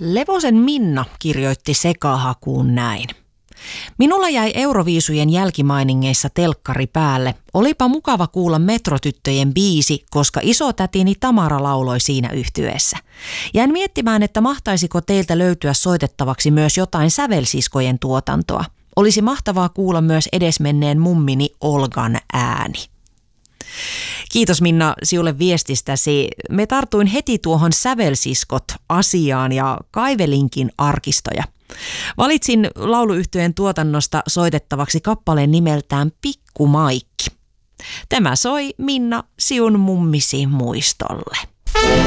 Levosen Minna kirjoitti sekahakuun näin. Minulla jäi Euroviisujen jälkimainingeissa telkkari päälle. Olipa mukava kuulla Metrotyttöjen biisi, koska isotätini Tamara lauloi siinä yhtyeessä. Jäin miettimään, että mahtaisiko teiltä löytyä soitettavaksi myös jotain Sävelsiskojen tuotantoa. Olisi mahtavaa kuulla myös edesmenneen mummini Olgan ääni. Kiitos Minna sinulle viestistäsi. Me tartuin heti tuohon Sävelsiskot-asiaan ja kaivelinkin arkistoja. Valitsin lauluyhtyeen tuotannosta soitettavaksi kappaleen nimeltään Pikku Maikki. Tämä soi Minna siun mummisi muistolle.